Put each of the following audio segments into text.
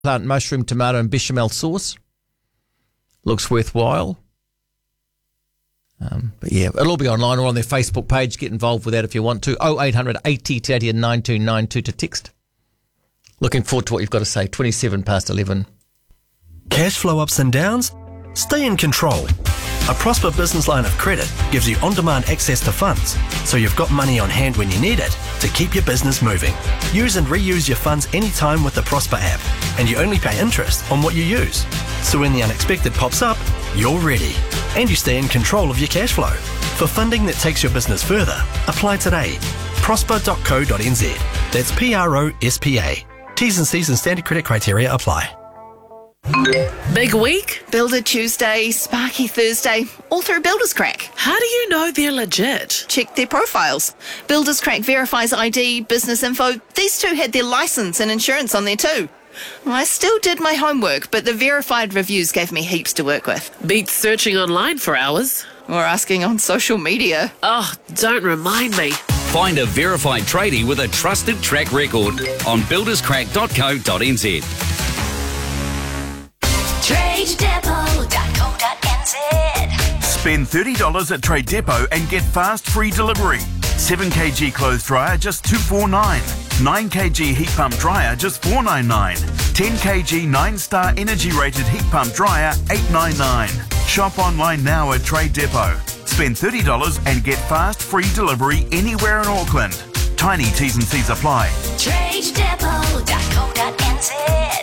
plant mushroom, tomato and bechamel sauce. Looks worthwhile. But yeah, it'll all be online or on their Facebook page. Get involved with that if you want to. 0800 80 30 and 9292 to text. Looking forward to what you've got to say. 27 past 11. Cash flow ups and downs? Stay in control. A Prosper business line of credit gives you on-demand access to funds, so you've got money on hand when you need it to keep your business moving. Use and reuse your funds anytime with the Prosper app, and you only pay interest on what you use. So when the unexpected pops up, you're ready, and you stay in control of your cash flow. For funding that takes your business further, apply today. prosper.co.nz. That's PROSPA. T's and C's and standard credit criteria apply. Big week? Builder Tuesday, Sparky Thursday, all through Builders Crack. How do you know they're legit? Check their profiles. Builders Crack verifies ID, business info. These two had their license and insurance on there too. I still did my homework, but the verified reviews gave me heaps to work with. Beats searching online for hours. Or asking on social media. Oh, don't remind me. Find a verified tradie with a trusted track record on builderscrack.co.nz. TradeDepot.co.nz. Spend $30 at Trade Depot and get fast free delivery. 7kg clothes dryer just $249. 9kg heat pump dryer just $499. 10kg 9-star energy rated heat pump dryer $899. Shop online now at Trade Depot. Spend $30 and get fast free delivery anywhere in Auckland. Tiny T's and C's apply. TradeDepot.co.nz.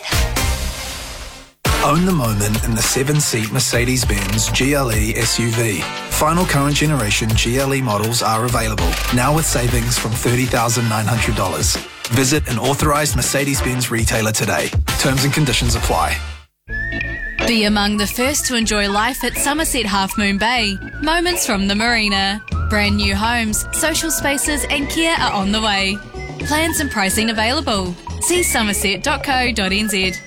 Own the moment in the 7-seat Mercedes-Benz GLE SUV. Final current generation GLE models are available, now with savings from $30,900. Visit an authorised Mercedes-Benz retailer today. Terms and conditions apply. Be among the first to enjoy life at Somerset Half Moon Bay. Moments from the marina. Brand new homes, social spaces and care are on the way. Plans and pricing available. See somerset.co.nz.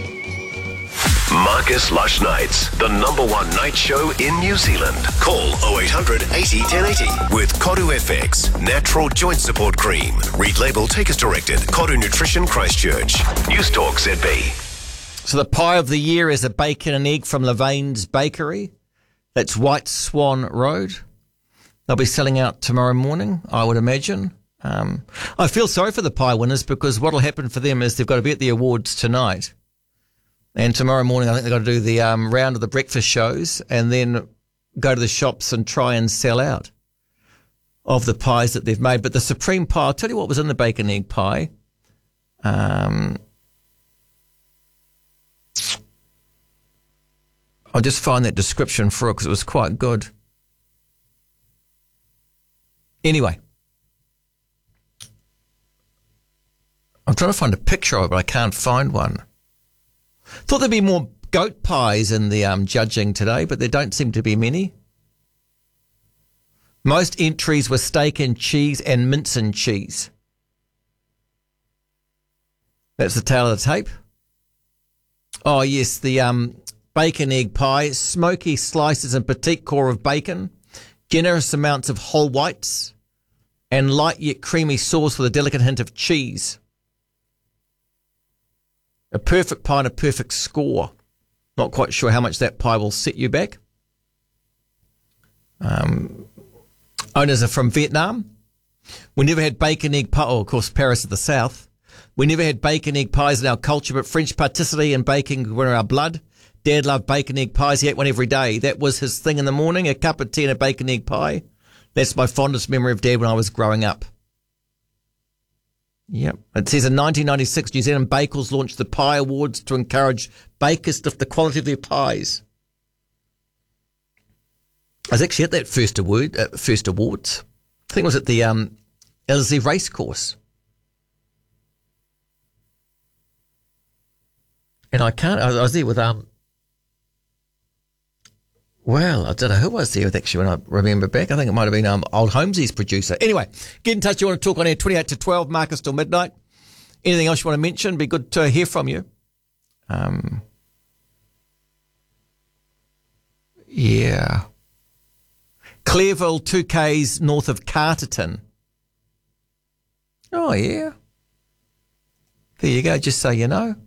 Marcus Lush Nights, the #1 night show in New Zealand. Call 0800 80 1080 with Koru FX, natural joint support cream. Read label, take as directed. Koru Nutrition Christchurch. News Talk ZB. So the pie of the year is a bacon and egg from Levain's Bakery. That's White Swan Road. They'll be selling out tomorrow morning, I would imagine. I feel sorry for the pie winners because what will happen for them is they've got to be at the awards tonight. And tomorrow morning, I think they've got to do the round of the breakfast shows and then go to the shops and try and sell out of the pies that they've made. But the supreme pie, I'll tell you what was in the bacon egg pie. I'll just find that description for it because it was quite good. Anyway, I'm trying to find a picture of it, but I can't find one. Thought there'd be more goat pies in the judging today, but there don't seem to be many. Most entries were steak and cheese and mince and cheese. That's the tail of the tape. Oh, yes, the bacon egg pie, smoky slices and petite core of bacon, generous amounts of whole whites, and light yet creamy sauce with a delicate hint of cheese. A perfect pie and a perfect score. Not quite sure how much that pie will set you back. Owners are from Vietnam. We never had bacon egg pie. Oh, of course, Paris of the South. We never had bacon egg pies in our culture, but French patisserie and baking were in our blood. Dad loved bacon egg pies. He ate one every day. That was his thing in the morning, a cup of tea and a bacon egg pie. That's my fondest memory of Dad when I was growing up. Yep. It says in 1996, New Zealand Bakers launched the Pie Awards to encourage bakers to lift the quality of their pies. I was actually at that first awards. I think it was at the Ellerslie Racecourse. And I was there with, well, I don't know who was there with actually when I remember back. I think it might have been Old Holmesy's producer. Anyway, get in touch. You want to talk on air 28 to 12, Marcus till midnight. Anything else you want to mention? Be good to hear from you. Yeah. Clearville, 2Ks north of Carterton. Oh, yeah. There you go, just so you know.